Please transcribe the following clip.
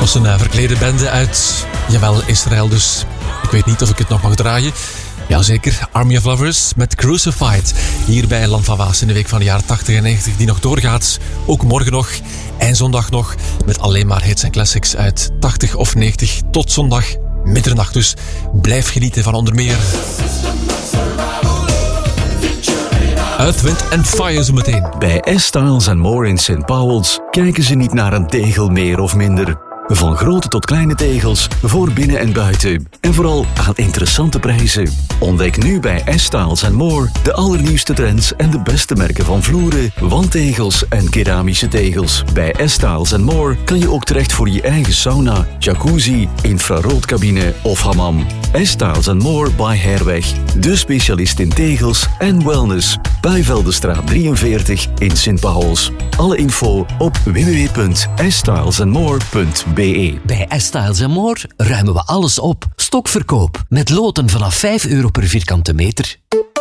was een verklede bende uit, jawel, Israël dus. Ik weet niet of ik het nog mag draaien. Jazeker, Army of Lovers met Crucified. Hier bij Land van Waas in de week van de jaren 80 en 90 die nog doorgaat. Ook morgen nog en zondag nog. Met alleen maar hits en classics uit 80 of 90 tot zondag middernacht. Dus blijf genieten van onder meer Earth, Wind and Fire zo meteen. Bij S-Styles & More in St. Paul's kijken ze niet naar een tegel meer of minder. Van grote tot kleine tegels, voor binnen en buiten. En vooral aan interessante prijzen. Ontdek nu bij S-Styles & More de allernieuwste trends en de beste merken van vloeren, wandtegels en keramische tegels. Bij S-Styles & More kan je ook terecht voor je eigen sauna, jacuzzi, infraroodcabine of hammam. S-Styles & More by Herweg. De specialist in tegels en wellness. Bijveldenstraat 43 in St. Pauls. Alle info op www.stylesandmore.be. Bij S-Styles & More ruimen we alles op. Stokverkoop met loten vanaf €5 per vierkante meter.